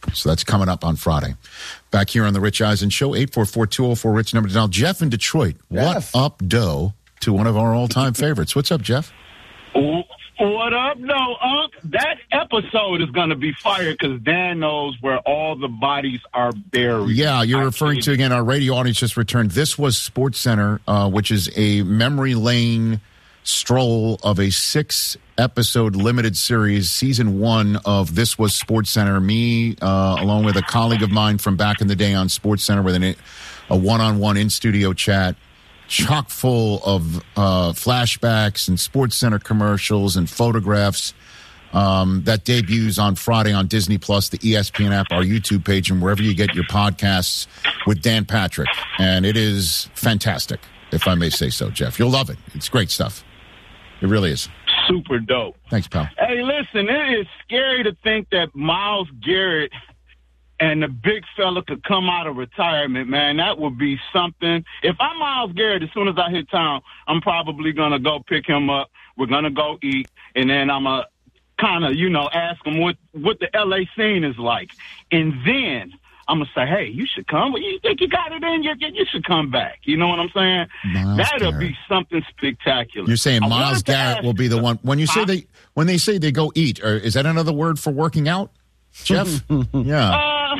So that's coming up on Friday. Back here on the Rich Eisen Show, 844-204-RICH, number to dial. Jeff in Detroit. Jeff. What up, Doe, to one of our all-time favorites. What's up, Jeff? What up, no, Unc? That episode is going to be fire because Dan knows where all the bodies are buried. Yeah, you're referring to, again, our radio audience just returned. This was SportsCenter, which is a memory lane stroll of a 6-episode limited series, season 1 of This Was SportsCenter. Me, along with a colleague of mine from back in the day on SportsCenter with a one-on-one in-studio chat, chock full of flashbacks and SportsCenter commercials and photographs. That debuts on Friday on Disney Plus, the ESPN app, our YouTube page, and wherever you get your podcasts with Dan Patrick. And it is fantastic, if I may say so, Jeff. You'll love it. It's great stuff. It really is. Super dope. Thanks, pal. Hey, listen, it is scary to think that Myles Garrett and the big fella could come out of retirement, man. That would be something. If I'm Myles Garrett, as soon as I hit town, I'm probably going to go pick him up. We're going to go eat, and then I'm going to kind of, ask him what the L.A. scene is like. And then I'm going to say, hey, you should come. You think you got it in? You should come back. You know what I'm saying? That'll be something spectacular. You're saying Myles Garrett will be the one. When they say they go eat, or is that another word for working out, Jeff? Yeah.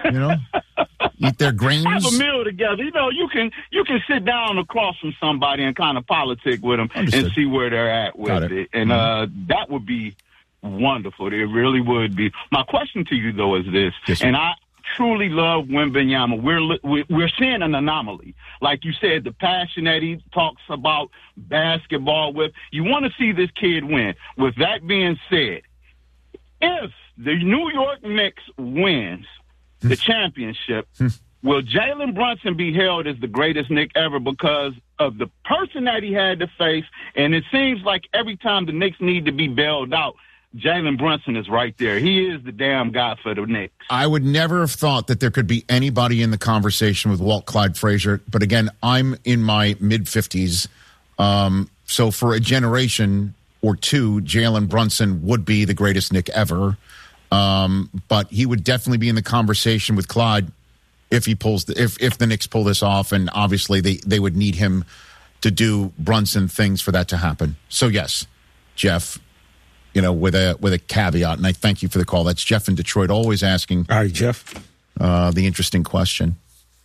Eat their grains. Have a meal together. You can sit down across from somebody and kind of politic with them and see where they're at with it. And that would be wonderful. It really would be. My question to you, though, is this, and I truly love Wembanyama. We're seeing an anomaly. Like you said, the passion that he talks about basketball with. You want to see this kid win. With that being said, if the New York Knicks wins the championship, will Jalen Brunson be hailed as the greatest Knick ever because of the person that he had to face? And it seems like every time the Knicks need to be bailed out, Jalen Brunson is right there. He is the damn guy for the Knicks. I would never have thought that there could be anybody in the conversation with Walt Clyde Frazier. But again, I'm in my mid-50s. So for a generation or two, Jalen Brunson would be the greatest Knick ever. But he would definitely be in the conversation with Clyde if he pulls if the Knicks pull this off. And obviously they would need him to do Brunson things for that to happen. So yes, Jeff, with a caveat, and I thank you for the call. That's Jeff in Detroit, always asking. All right, Jeff. The interesting question.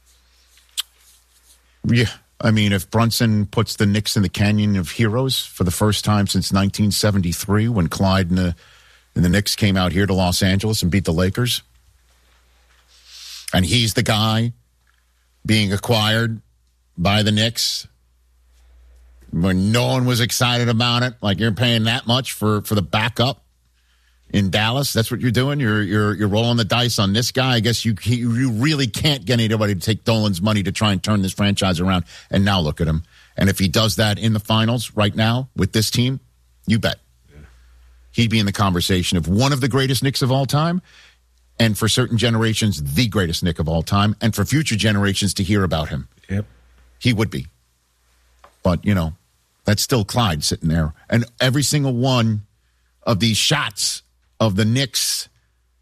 Yeah, I mean, if Brunson puts the Knicks in the Canyon of Heroes for the first time since 1973, when Clyde and the Knicks came out here to Los Angeles and beat the Lakers, and he's the guy being acquired by the Knicks when no one was excited about it, like you're paying that much for the backup in Dallas. That's what you're doing. You're rolling the dice on this guy. I guess you really can't get anybody to take Dolan's money to try and turn this franchise around. And now look at him. And if he does that in the finals right now with this team, you bet he'd be in the conversation of one of the greatest Knicks of all time, and for certain generations, the greatest Knick of all time, and for future generations to hear about him. Yep, he would be. But that's still Clyde sitting there. And every single one of these shots of the Knicks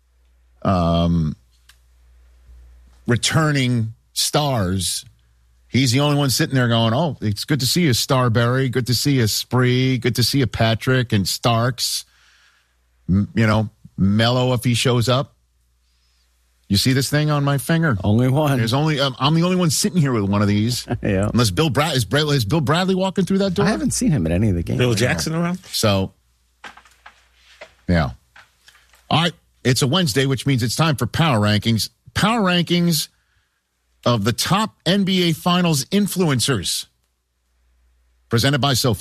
returning stars, he's the only one sitting there going, oh, it's good to see you, Starberry. Good to see you, Spree. Good to see you, Patrick and Starks. Mello if he shows up. You see this thing on my finger? Only one. I'm the only one sitting here with one of these. Yeah. Unless is Bill Bradley walking through that door? I haven't seen him at any of the games. Bill Jackson around? So, yeah. All right. It's a Wednesday, which means it's time for Power Rankings. Power Rankings of the top NBA Finals influencers. Presented by SoFi.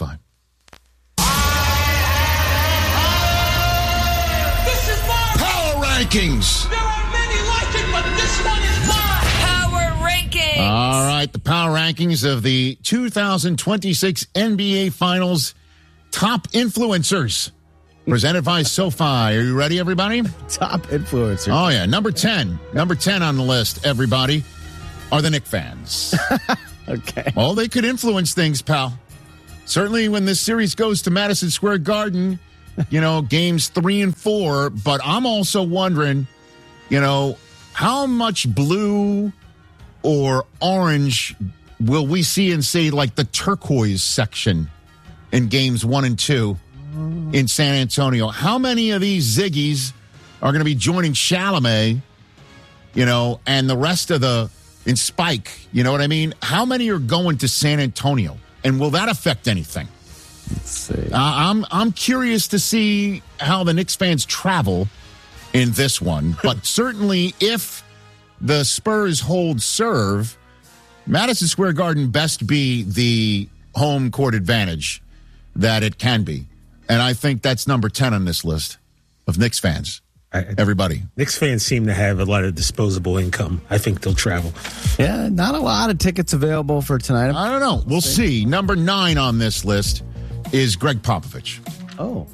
This is my Power Rankings. There are many like it, but this one is mine. Power Rankings. All right, the Power Rankings of the 2026 NBA Finals top influencers. Presented by SoFi. Are you ready, everybody? Top influencers. Oh, yeah. Number 10 on the list, everybody, are the Knick fans. Okay. Well, they could influence things, pal. Certainly when this series goes to Madison Square Garden, games 3 and 4. But I'm also wondering how much blue or orange will we see in, say, like the turquoise section in games 1 and 2 in San Antonio? How many of these Ziggies are going to be joining Chalamet, and the rest of in Spike? You know what I mean? How many are going to San Antonio? And will that affect anything? Let's see. I'm curious to see how the Knicks fans travel in this one. But certainly if the Spurs hold serve, Madison Square Garden best be the home court advantage that it can be. And I think that's number 10 on this list of Knicks fans. Everybody. Knicks fans seem to have a lot of disposable income. I think they'll travel. Yeah, not a lot of tickets available for tonight. I don't know. We'll see. Number 9 on this list is Greg Popovich. Oh.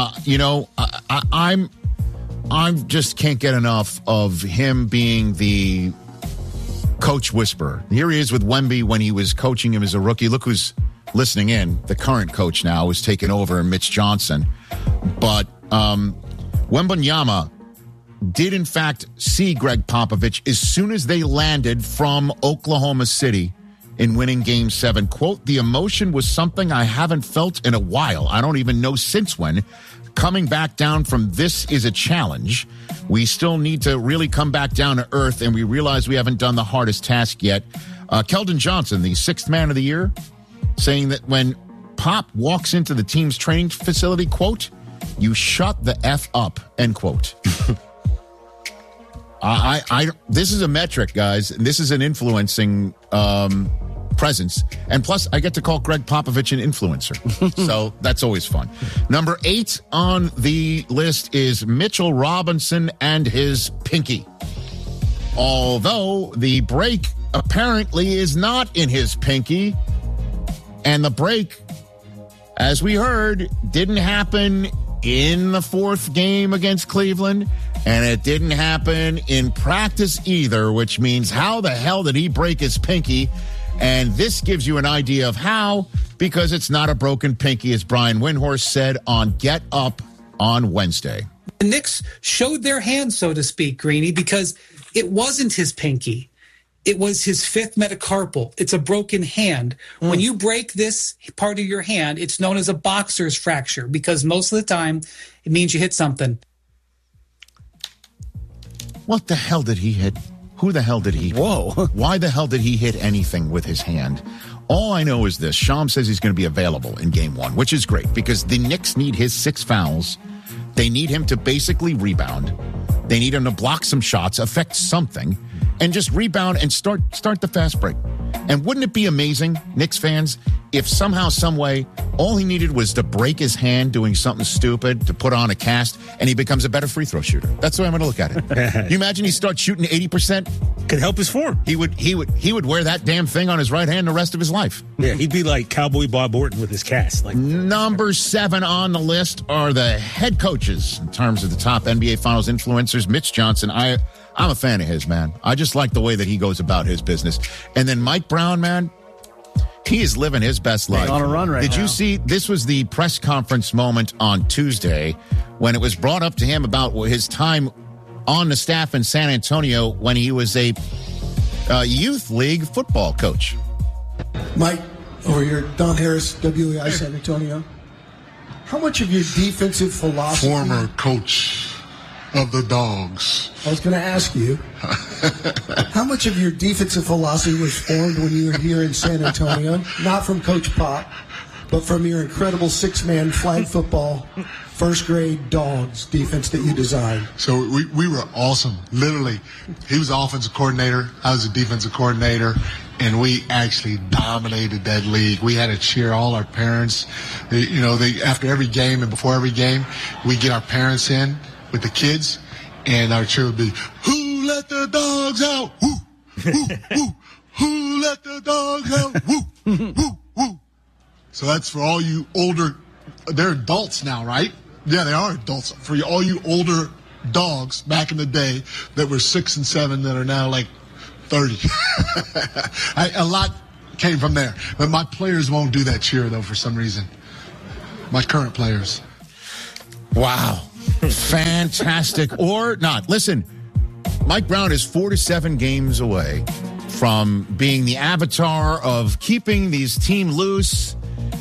I just can't get enough of him being the coach whisperer. Here he is with Wemby when he was coaching him as a rookie. Look who's listening in. The current coach now is taking over, Mitch Johnson. But Wembanyama did, in fact, see Greg Popovich as soon as they landed from Oklahoma City in winning Game 7. Quote, "The emotion was something I haven't felt in a while. I don't even know since when. Coming back down from this is a challenge. We still need to really come back down to earth, and we realize we haven't done the hardest task yet." Keldon Johnson, the 6th man of the year, saying that when Pop walks into the team's training facility, quote, "You shut the F up," end quote. This is a metric, guys. This is an influencing presence. And plus, I get to call Greg Popovich an influencer. So that's always fun. Number 8 on the list is Mitchell Robinson and his pinky. Although the break apparently is not in his pinky. And the break, as we heard, didn't happen in the 4th game against Cleveland. And it didn't happen in practice either, which means how the hell did he break his pinky? And this gives you an idea of how, because it's not a broken pinky, as Brian Windhorst said on Get Up on Wednesday. The Knicks showed their hand, so to speak, Greeny, because it wasn't his pinky. It was his 5th metacarpal. It's a broken hand. When you break this part of your hand, it's known as a boxer's fracture, because most of the time it means you hit something. What the hell did he hit? Who the hell did he hit? Whoa. Why the hell did he hit anything with his hand? All I know is this. Sham says he's going to be available in Game 1, which is great because the Knicks need his 6 fouls. They need him to basically rebound. They need him to block some shots, affect something, and just rebound and start the fast break. And wouldn't it be amazing, Knicks fans, if somehow, some way, all he needed was to break his hand doing something stupid to put on a cast, and he becomes a better free throw shooter. That's the way I'm going to look at it. You imagine he starts shooting 80%? Could help his form. He would wear that damn thing on his right hand the rest of his life. Yeah, he'd be like Cowboy Bob Orton with his cast. Number 7 on the list are the head coaches in terms of the top NBA Finals influencers. Mitch Johnson, I'm a fan of his, man. I just like the way that he goes about his business. And then Mike Brown, man, he is living his best life. On a run right now. Did you see, this was the press conference moment on Tuesday when it was brought up to him about his time on the staff in San Antonio when he was a youth league football coach. Mike, over here, Don Harris, WEI San Antonio. How much of your defensive philosophy... Former coach of the Dogs. I was going to ask you, how much of your defensive philosophy was formed when you were here in San Antonio? Not from Coach Pop, but from your incredible 6-man flag football, first-grade Dogs defense that you designed. So we were awesome. Literally, he was the offensive coordinator. I was the defensive coordinator. And we actually dominated that league. We had to cheer all our parents. After every game and before every game, we get our parents in with the kids, and our cheer would be, "Who let the dogs out? Woo, woo, woo. Who let the dogs out? Woo, woo, woo." So that's for all you older, they're adults now, right? Yeah, they are adults. For all you older dogs back in the day that were 6 and 7 that are now like 30. A lot came from there. But my players won't do that cheer, though, for some reason. My current players. Wow. Fantastic. Or not. Listen, Mike Brown is 4 to 7 games away from being the avatar of keeping these team loose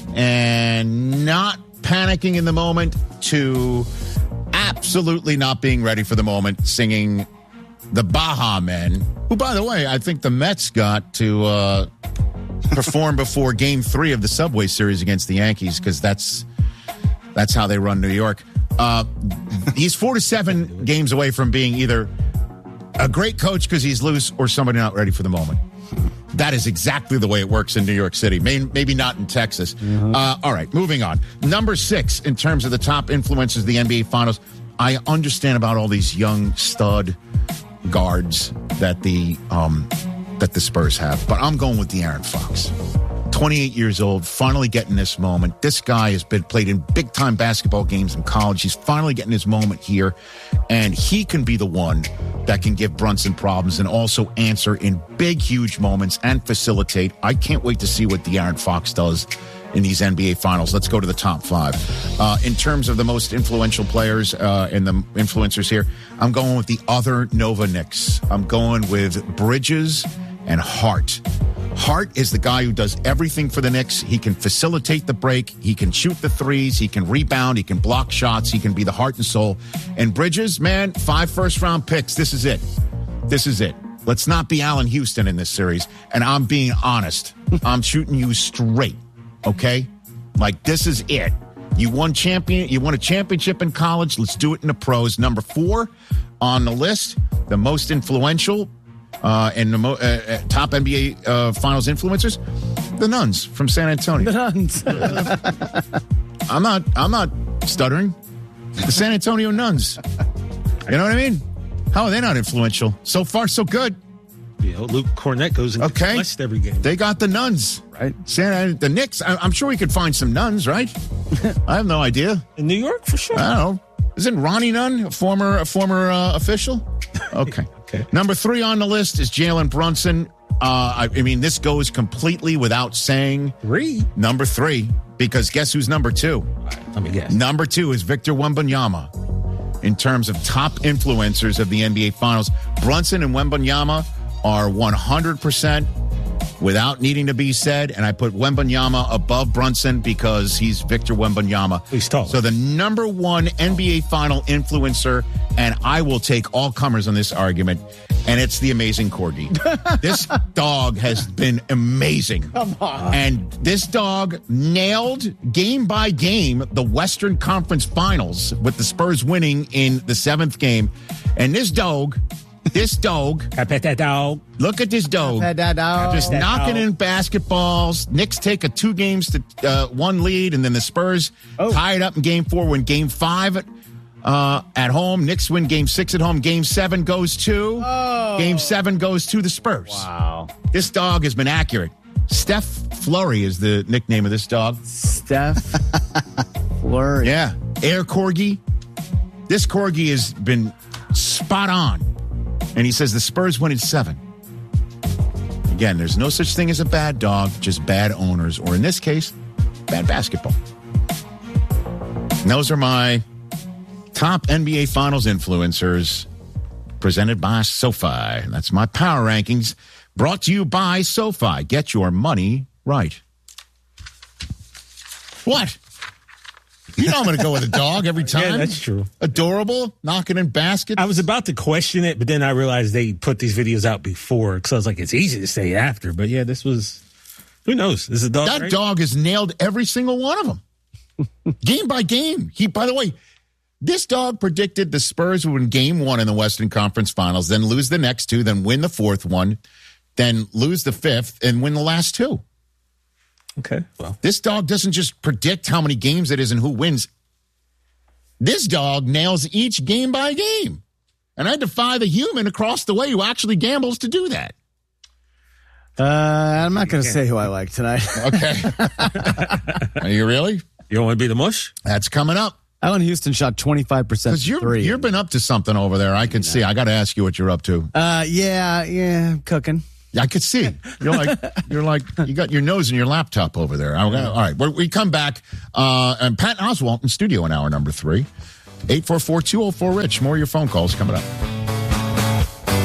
and not panicking in the moment to absolutely not being ready for the moment, singing the Baja Men, who, by the way, I think the Mets got to perform before Game 3 of the Subway Series against the Yankees, because that's how they run New York. He's 4 to 7 games away from being either a great coach because he's loose or somebody not ready for the moment. That is exactly the way it works in New York City. Maybe not in Texas. All right, moving on. Number 6 in terms of the top influencers of the NBA Finals. I understand about all these young stud guards that the Spurs have, but I'm going with De'Aaron Fox. 28 years old, finally getting this moment. This guy has played in big-time basketball games in college. He's finally getting his moment here, and he can be the one that can give Brunson problems and also answer in big, huge moments and facilitate. I can't wait to see what De'Aaron Fox does in these NBA Finals. Let's go to the top 5. In terms of the most influential players and the influencers here, I'm going with the other Nova Knicks. I'm going with Bridges and Hart. Hart is the guy who does everything for the Knicks. He can facilitate the break. He can shoot the threes. He can rebound. He can block shots. He can be the heart and soul. And Bridges, man, 5 first-round picks. This is it. This is it. Let's not be Allen Houston in this series. And I'm being honest. I'm shooting you straight, okay? Like, this is it. You won a championship in college. Let's do it in the pros. Number 4 on the list, the most influential and the top NBA Finals influencers, the Nuns from San Antonio. The Nuns. I'm not stuttering. The San Antonio Nuns. You know what I mean? How are they not influential? So far, so good. You know, Luke Cornett goes into the West every game. They got the Nuns, right? The Knicks. I'm sure we could find some Nuns, right? I have no idea. In New York, for sure. I don't know. Isn't Ronnie Nunn a former official? Okay. Okay. Number 3 on the list is Jalen Brunson. I mean, this goes completely without saying. 3? Number 3, because guess who's number 2? Let me guess. Number 2 is Victor Wembanyama. In terms of top influencers of the NBA Finals, Brunson and Wembanyama are 100% without needing to be said, and I put Wembanyama above Brunson because he's Victor Wembanyama. He's tall. So the number 1 NBA Final influencer, and I will take all comers on this argument, and it's the amazing Corgi. This dog has been amazing. Come on. And this dog nailed game by game the Western Conference Finals with the Spurs winning in the 7th game. And this dog, I bet that dog. look at this dog. Just knocking in basketballs. Knicks take a 2 games to 1 lead, and then the Spurs tie it up in Game 4, win Game 5 at home. Knicks win Game 6 at home. Game 7 goes to Game 7 goes to the Spurs. Wow. This dog has been accurate. Steph Flurry is the nickname of this dog. Steph Flurry. Yeah. Air Corgi. This Corgi has been spot on. And he says the Spurs win in 7. Again, there's no such thing as a bad dog, just bad owners, or in this case, bad basketball. And those are my top NBA Finals influencers presented by SoFi. And that's my power rankings brought to you by SoFi. Get your money right. What? You know I'm going to go with a dog every time. Yeah, that's true. Adorable, knocking in baskets. I was about to question it, but then I realized they put these videos out before, because I was like, it's easy to say after. But yeah, this was, who knows? This is a dog. That right? dog has nailed every single one of them. Game by game. By the way, this dog predicted the Spurs would win Game 1 in the Western Conference Finals, then lose the next 2, then win the 4th one, then lose the 5th, and win the last 2. Okay. Well, this dog doesn't just predict how many games it is and who wins. This dog nails each game by game. And I defy the human across the way who actually gambles to do that. I'm not going to say who I like tonight. Okay. Are you really? You don't want to be the mush? That's coming up. Allen Houston shot 25% from 3. You've been up to something over there. I can see. I got to ask you what you're up to. Yeah, cooking. I could see. You're like, you got your nose in your laptop over there. All right. We come back. And Pat Oswalt in studio in hour number 3. 844-204-RICH. More of your phone calls coming up.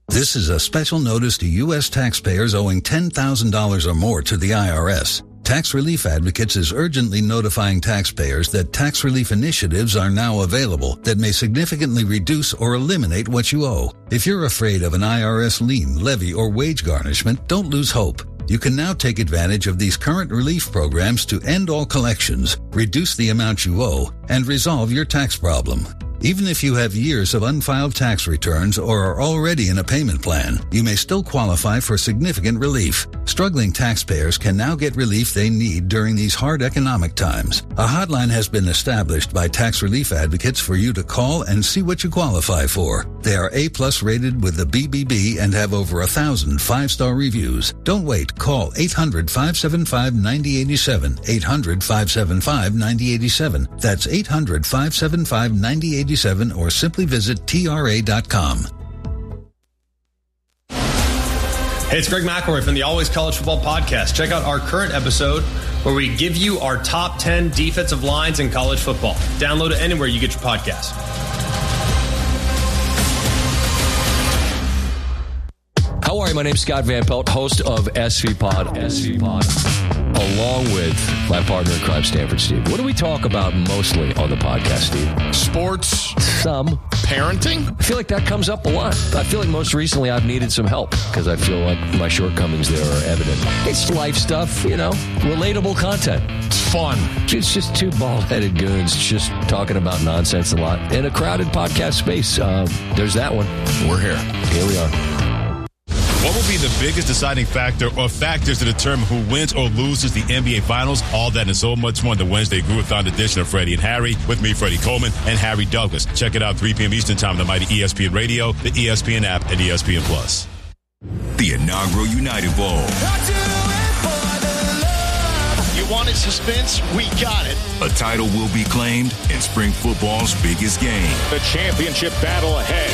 This is a special notice to U.S. taxpayers owing $10,000 or more to the IRS. Tax Relief Advocates is urgently notifying taxpayers that tax relief initiatives are now available that may significantly reduce or eliminate what you owe. If you're afraid of an IRS lien, levy, or wage garnishment, don't lose hope. You can now take advantage of these current relief programs to end all collections, reduce the amount you owe, and resolve your tax problem. Even if you have years of unfiled tax returns or are already in a payment plan, you may still qualify for significant relief. Struggling taxpayers can now get relief they need during these hard economic times. A hotline has been established by Tax Relief Advocates for you to call and see what you qualify for. They are A+ rated with the BBB and have over 1,000 5-star reviews. Don't wait. Call 800-575-9087. 800-575-9087. That's 800-575-9087. Or simply visit TRA.com. Hey, it's Greg McElroy from the Always College Football Podcast. Check out our current episode where we give you our top 10 defensive lines in college football. Download it anywhere you get your podcast. How are you? My name's Scott Van Pelt, host of SV Pod, along with my partner in crime, Stanford Steve. What do we talk about mostly on the podcast, Steve? Sports. Some. Parenting. I feel like that comes up a lot. I feel like most recently I've needed some help because I feel like my shortcomings there are evident. It's life stuff, relatable content. It's fun. It's just two bald-headed goons just talking about nonsense a lot in a crowded podcast space. There's that one. We're here. Here we are. What will be the biggest deciding factor or factors to determine who wins or loses the NBA Finals? All that and so much more in the Wednesday Groovathon edition of Freddie and Harry. With me, Freddie Coleman and Harry Douglas. Check it out 3 p.m. Eastern Time on the mighty ESPN Radio, the ESPN app, and ESPN Plus. The inaugural United Bowl. You wanted suspense? We got it. A title will be claimed in spring football's biggest game. The championship battle ahead.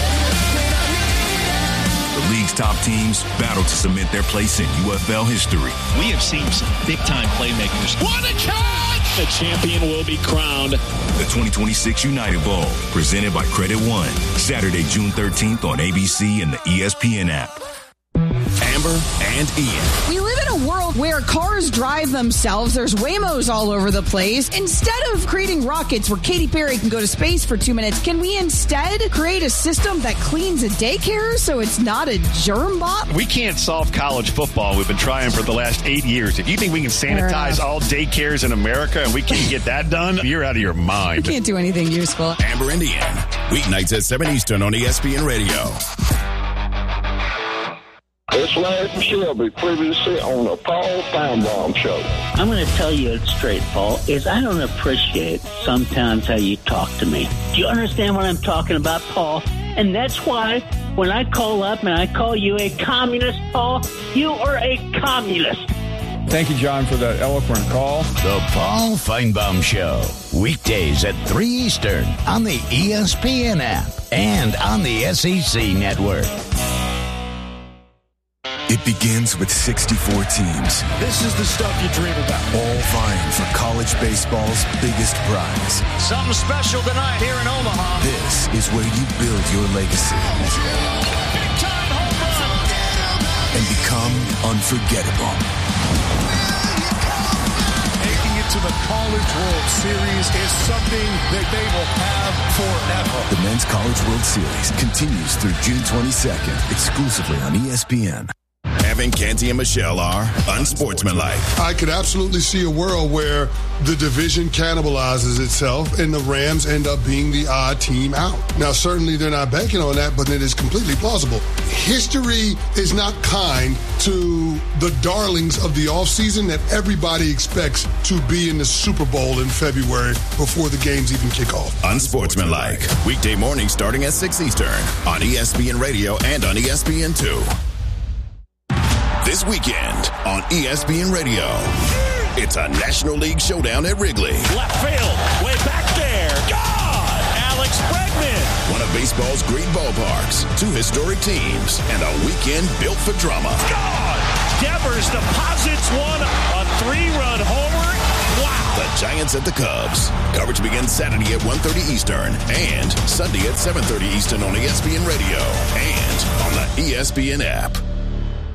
The league's top teams battle to cement their place in UFL history. We have seen some big-time playmakers. What a catch! The champion will be crowned. The 2026 United Bowl, presented by Credit One. Saturday, June 13th on ABC and the ESPN app. Amber and Ian. We live in a world where cars drive themselves. There's Waymos all over the place. Instead of creating rockets where Katy Perry can go to space for 2 minutes, can we instead create a system that cleans a daycare so it's not a germ bomb? We can't solve college football. We've been trying for the last 8 years. If you think we can sanitize all daycares in America and we can't get that done, you're out of your mind. We can't do anything useful. Amber and Ian. Weeknights at 7 Eastern on ESPN Radio. It's Larry Shelby, previously on the Paul Feinbaum Show. I'm going to tell you it straight, Paul, is I don't appreciate sometimes how you talk to me. Do you understand what I'm talking about, Paul? And that's why when I call up and I call you a communist, Paul, you are a communist. Thank you, John, for that eloquent call. The Paul Feinbaum Show, weekdays at 3 Eastern on the ESPN app and on the SEC Network. It begins with 64 teams. This is the stuff you dream about. All vying for college baseball's biggest prize. Something special tonight here in Omaha. This is where you build your legacy. Big time home run. And become unforgettable. Making it to the College World Series is something that they will have forever. The Men's College World Series continues through June 22nd, exclusively on ESPN. Evan, Canty, and Michelle are unsportsmanlike. I could absolutely see a world where the division cannibalizes itself and the Rams end up being the odd team out. Now, certainly they're not banking on that, but it is completely plausible. History is not kind to the darlings of the offseason that everybody expects to be in the Super Bowl in February before the games even kick off. Unsportsmanlike. Weekday morning starting at 6 Eastern on ESPN Radio and on ESPN2. This weekend on ESPN Radio, it's a National League showdown at Wrigley. Left field, way back there. God! Alex Bregman. One of baseball's great ballparks, two historic teams, and a weekend built for drama. God! Devers deposits one, a 3-run homer. Wow! The Giants at the Cubs. Coverage begins Saturday at 1:30 Eastern and Sunday at 7:30 Eastern on ESPN Radio and on the ESPN app.